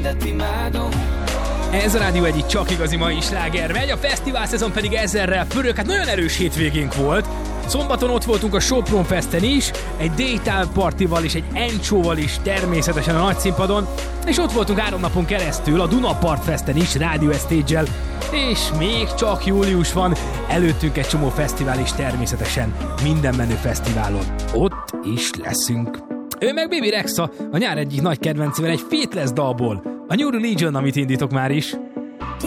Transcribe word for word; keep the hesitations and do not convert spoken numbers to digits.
életedet imádom. Ez a Rádió egyik csak igazi mai sláger megy, a fesztivál szezon pedig ezerrel pörög, hát nagyon erős hétvégénk volt. Szombaton ott voltunk a Sopron Festen is, egy Daytime Partival is, egy Encsóval is, természetesen a nagy színpadon, és ott voltunk három napon keresztül a Dunapart Festen is, Rádió Estage-el, és még csak július van, előttünk egy csomó fesztivál is természetesen, minden menő fesztiválon. Ott is leszünk. Ő meg Bibi Rexa, a nyár egyik nagy kedvencével egy Faithless dalból, a New Religion, amit indítok már is.